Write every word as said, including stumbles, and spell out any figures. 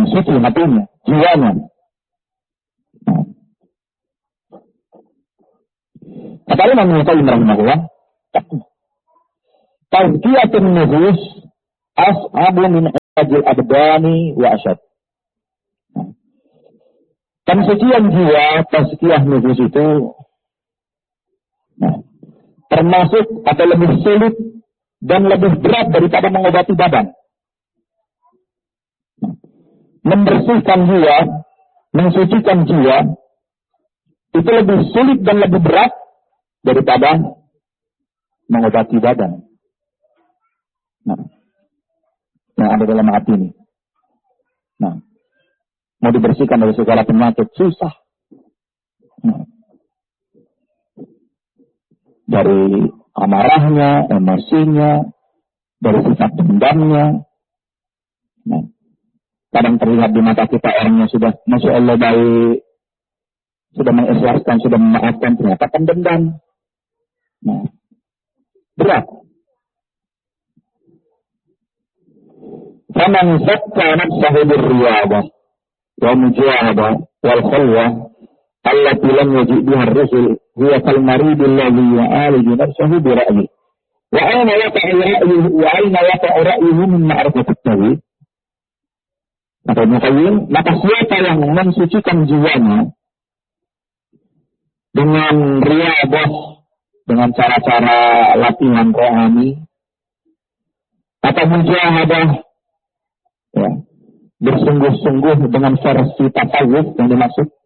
suci hatinya, jiwanya. Nah. Kata Imam Ibnu Qayyim rahimahullah, tazkiyatun nufus as'abu min ajil abdani wa asyad. Pensucian jiwa, tazkiyah nufus itu nah, termasuk atau lebih sulit dan lebih berat daripada mengobati badan. Nah, membersihkan jiwa, mensucikan jiwa itu lebih sulit dan lebih berat daripada mengobati badan. Nah, yang ada dalam hati ini. Nah, mau dibersihkan dari segala penyakit susah. Nah, dari amarahnya, emosinya, dari sifat dendamnya. Nah, kadang terlihat di mata kita orangnya sudah, Masya Allah baik, sudah mengikhlaskan, sudah memaafkan, ternyata pendendam. Nah, berat. Faman zakka nafsahu birriyadah wa mujahadah wal khalwah allati lam yajid biha ar-rusul huwa kal marid alladhi ya'aliju nafsahu bi ra'yi wa ayna yaqa'u ra'yuhu wa ayna yaqa'u ra'yuhu min ma'rifati at-tawhid. Maka Muqayyim, maka siapa yang mensucikan jiwanya dengan riyadah, dengan cara-cara latihan rohani atau mujahadah, ya, bersungguh-sungguh dengan versi tasawuf yang dimaksud,